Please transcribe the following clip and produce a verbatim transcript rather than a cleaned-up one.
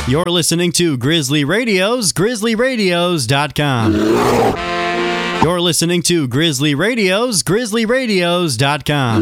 You're listening to Grizzly Radios, grizzly radios dot com. You're listening to Grizzly Radios, grizzly radios dot com.